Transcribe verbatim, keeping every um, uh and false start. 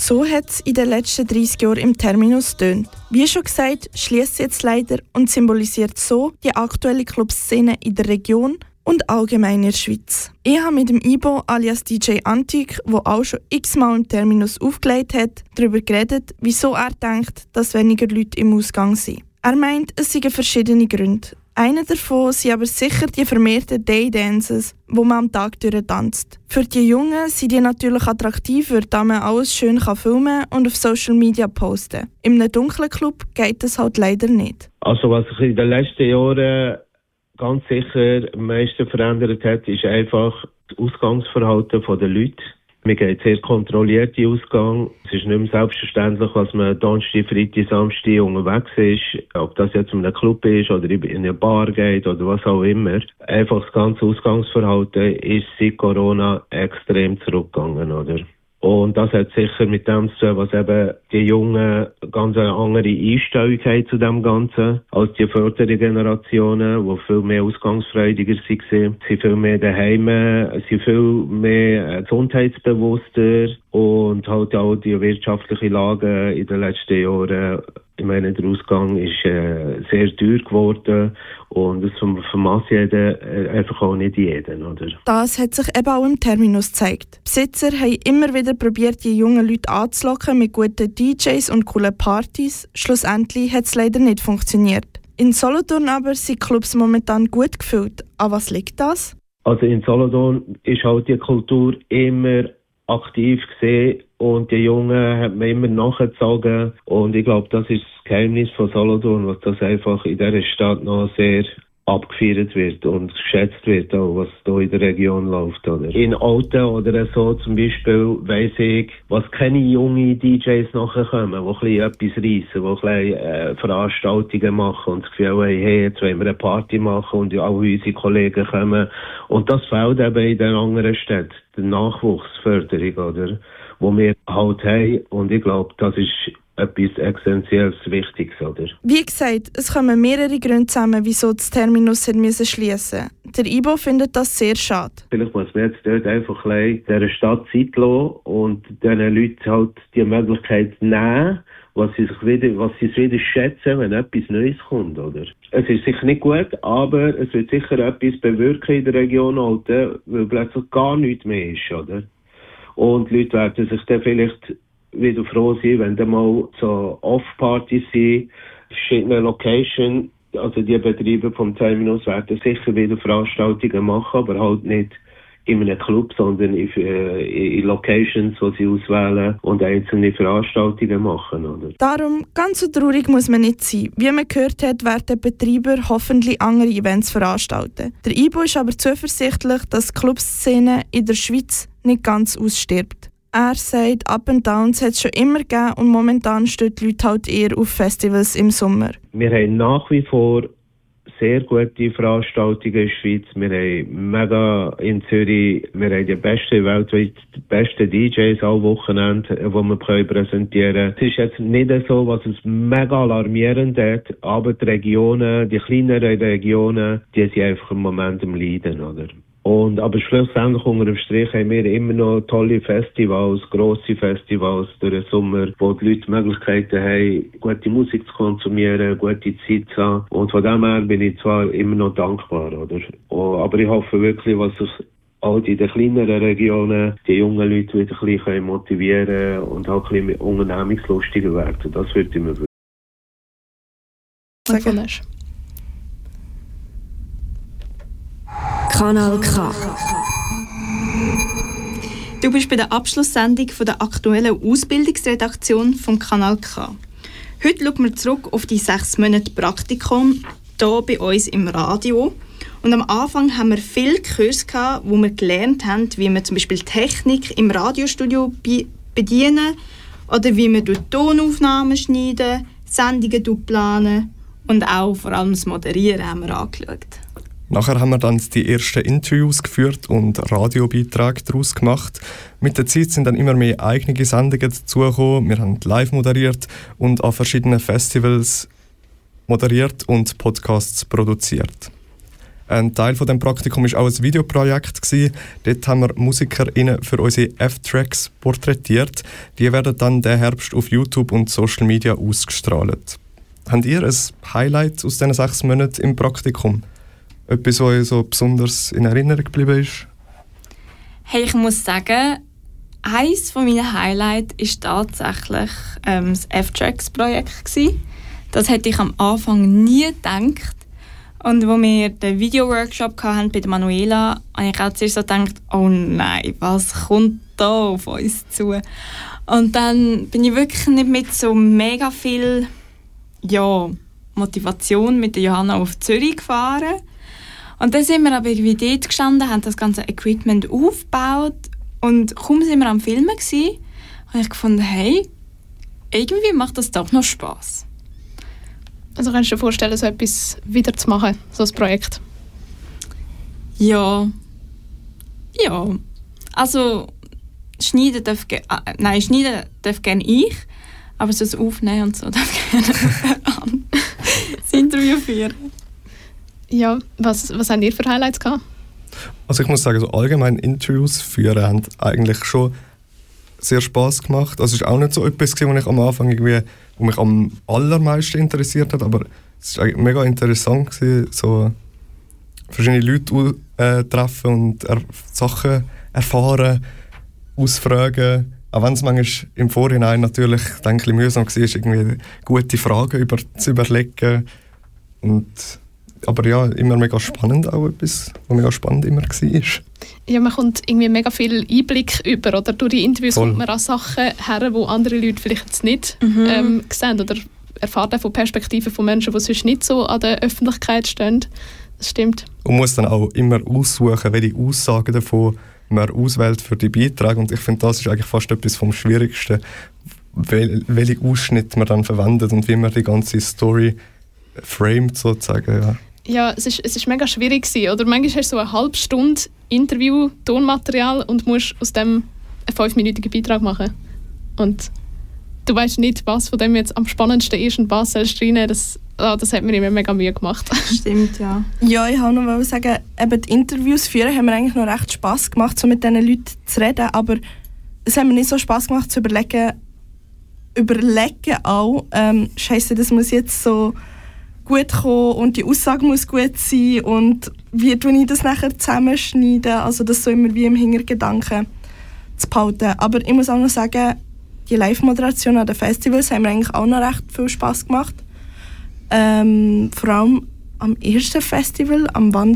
So hat es in den letzten dreissig Jahren im Terminus getönt. Wie schon gesagt, schließt jetzt leider und symbolisiert so die aktuelle Clubszene in der Region und allgemein in der Schweiz. Ich habe mit dem Ibo alias D J Antik, der auch schon x-mal im Terminus aufgelegt hat, darüber geredet, wieso er denkt, dass weniger Leute im Ausgang sind. Er meint, es seien verschiedene Gründe. Einer davon sind aber sicher die vermehrten Daydances, wo man am Tag durchtanzt. Für die Jungen sind die natürlich attraktiver, da man alles schön filmen und auf Social Media posten kann. In einem dunklen Club geht das halt leider nicht. Also was sich in den letzten Jahren ganz sicher am meisten verändert hat, ist einfach das Ausgangsverhalten der Leute. Wir gehen sehr kontrolliert in Ausgang. Es ist nicht mehr selbstverständlich, dass man Donnerstag, Freitag, Samstag unterwegs ist. Ob das jetzt in einem Club ist oder in eine Bar geht oder was auch immer. Einfach das ganze Ausgangsverhalten ist seit Corona extrem zurückgegangen, oder? Und das hat sicher mit dem zu tun, was eben die Jungen ganz eine andere Einstellung haben zu dem Ganzen als die vorderen Generationen, die viel mehr ausgangsfreudiger waren. Sie sind viel mehr daheim, sind viel mehr gesundheitsbewusster und halt auch die wirtschaftliche Lage in den letzten Jahren. Ich meine, der Ausgang ist äh, sehr teuer geworden und das vermass jeder, äh, einfach auch nicht jeden, oder? Das hat sich eben auch im Terminus gezeigt. Besitzer haben immer wieder probiert, die jungen Leute anzulocken mit guten D Js und coolen Partys. Schlussendlich hat es leider nicht funktioniert. In Solothurn aber sind Clubs momentan gut gefüllt. An was liegt das? Also in Solothurn ist halt die Kultur immer aktiv gesehen und die Jungen hat man immer nachgezogen und ich glaube, das ist das Geheimnis von Solothurn, was das einfach in dieser Stadt noch sehr abgefeiert wird und geschätzt wird, auch was hier in der Region läuft. Oder? In Alten oder so zum Beispiel weiss ich, was keine jungen D Js nachher kommen, die ein bisschen etwas reissen, die ein bisschen, äh, Veranstaltungen machen und das Gefühl haben, hey, jetzt wollen wir eine Party machen und auch unsere Kollegen kommen. Und das fehlt eben in den anderen Städten, die Nachwuchsförderung, oder? Wo wir halt haben. Und ich glaube, das ist etwas Essentielles Wichtiges, oder? Wie gesagt, es kommen mehrere Gründe zusammen, wieso das Terminus hat schliessen musste. Der Ibo findet das sehr schade. Vielleicht muss man jetzt dort einfach ein dieser Stadt Zeit lassen und diesen Leuten halt die Möglichkeit nehmen, was sie sich wieder, was sie wieder schätzen, wenn etwas Neues kommt, oder? Es ist sicher nicht gut, aber es wird sicher etwas bewirken in der Region Alten, weil plötzlich gar nichts mehr ist, oder? Und die Leute werden sich dann vielleicht wieder froh sein, wenn dann mal so Off-Partys sind, verschiedene Locations, also die Betriebe vom Terminus werden sicher wieder Veranstaltungen machen, aber halt nicht in einem Club, sondern in, äh, in Locations, die sie auswählen und einzelne Veranstaltungen machen, oder? Darum, ganz so traurig muss man nicht sein. Wie man gehört hat, werden Betreiber hoffentlich andere Events veranstalten. Der Ibo ist aber zuversichtlich, dass die Clubszene in der Schweiz nicht ganz ausstirbt. Er sagt, Up and Downs hat es schon immer gegeben und momentan stehen die Leute halt eher auf Festivals im Sommer. Wir haben nach wie vor sehr gute Veranstaltungen in der Schweiz. Wir haben mega in Zürich, wir haben die besten, weltweit die besten D Js alle Wochenende, die wir präsentieren können. Es ist jetzt nicht so, was es mega alarmierend hat, aber die Regionen, die kleineren Regionen, die sind einfach im Moment am Leiden, oder? Und, aber schlussendlich unter dem Strich haben wir immer noch tolle Festivals, grosse Festivals durch den Sommer, wo die Leute Möglichkeiten haben, gute Musik zu konsumieren, gute Zeit zu haben. Und von dem her bin ich zwar immer noch dankbar, oder? Aber ich hoffe wirklich, was sich auch in den kleineren Regionen die jungen Leute wieder ein bisschen motivieren und auch ein bisschen unternehmungslustiger werden. Das würde ich mir wünschen. Sagen. Kanal K. Du bist bei der Abschlusssendung von der aktuellen Ausbildungsredaktion vom Kanal K. Heute schauen wir zurück auf die sechs Monate Praktikum hier bei uns im Radio. Und am Anfang haben wir viele Kurse gehabt, wo wir gelernt haben, wie wir zum Beispiel Technik im Radiostudio bedienen oder wie wir Tonaufnahmen schneiden, Sendungen planen und auch vor allem das Moderieren haben wir angeschaut. Nachher haben wir dann die ersten Interviews geführt und Radiobeiträge daraus gemacht. Mit der Zeit sind dann immer mehr eigene Sendungen dazugekommen. Wir haben live moderiert und an verschiedenen Festivals moderiert und Podcasts produziert. Ein Teil von dem Praktikum war auch ein Videoprojekt gewesen. Dort haben wir MusikerInnen für unsere F-Tracks porträtiert. Die werden dann diesen Herbst auf YouTube und Social Media ausgestrahlt. Habt ihr ein Highlight aus diesen sechs Monaten im Praktikum? Etwas, was euch so besonders in Erinnerung geblieben ist? Hey, ich muss sagen, eines meiner Highlights war tatsächlich ähm, das F-Tracks-Projekt. Das hätte ich am Anfang nie gedacht. Und als wir den Video-Workshop hatten bei der Manuela, habe ich auch zuerst so gedacht, oh nein, was kommt da auf uns zu? Und dann bin ich wirklich nicht mit so mega viel ja, Motivation mit der Johanna auf Zürich gefahren. Und dann sind wir aber irgendwie dort gestanden, haben das ganze Equipment aufgebaut und kaum sind wir am Filmen gewesen, habe ich gefunden, hey, irgendwie macht das doch noch Spass. Also kannst du dir vorstellen, so etwas wieder zu machen, so ein Projekt? Ja. Ja. Also schneiden darf ge- äh, nein, schneiden darf gerne ich, aber so das Aufnehmen und so darf gerne das Interview führen. Ja, was, was habt ihr für Highlights gehabt? Also ich muss sagen, so allgemein Interviews führen haben eigentlich schon sehr Spass gemacht. Also es war auch nicht so etwas, was ich am Anfang irgendwie, was mich am allermeisten interessiert hat, aber es war mega interessant gewesen, so verschiedene Leute äh, treffen und er- Sachen erfahren, ausfragen. Auch wenn es manchmal im Vorhinein natürlich denke ich, mühsam war, irgendwie gute Fragen über, zu überlegen. Und aber ja, immer mega spannend auch etwas, was mega spannend immer war. Ja, man kommt irgendwie mega viel Einblick über, oder durch die Interviews Voll. kommt man an Sachen her, die andere Leute vielleicht jetzt nicht Mhm. ähm, sehen oder erfahrt auch von Perspektiven von Menschen, die sonst nicht so an der Öffentlichkeit stehen. Das stimmt. Und muss dann auch immer aussuchen, welche Aussagen davon man auswählt für die Beiträge. Und ich finde, das ist eigentlich fast etwas vom Schwierigsten, wel- welche Ausschnitte man dann verwendet und wie man die ganze Story framed sozusagen. Ja. Ja, es ist, es ist mega schwierig gewesen, oder? Manchmal hast du so eine halbe Stunde Interview, Tonmaterial und musst aus dem einen fünfminütigen Beitrag machen. Und du weißt nicht, was von dem jetzt am spannendsten ist und was sollst du reinnehmen. Das, ah, das hat mir immer mega Mühe gemacht. Stimmt, ja. Ja, ich wollte noch sagen, eben die Interviews führen haben mir eigentlich noch recht Spass gemacht, so mit diesen Leuten zu reden, aber es hat mir nicht so Spass gemacht zu überlegen, überlegen auch, ähm, Scheiße, das muss jetzt so gut kommen und die Aussage muss gut sein und wie tue ich das nachher zusammenschneiden, also das so immer wie im Hintergedanken zu behalten. Aber ich muss auch noch sagen, die Live-Moderation an den Festivals haben mir eigentlich auch noch recht viel Spass gemacht. Ähm, vor allem am ersten Festival, am Wandel